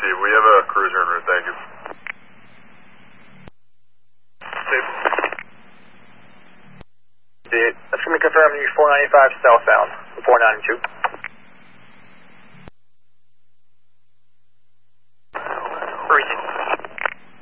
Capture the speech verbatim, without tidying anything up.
Steve. We have a cruiser en route, thank you. Steve. That's going to confirm you four ninety-five southbound, four ninety-two.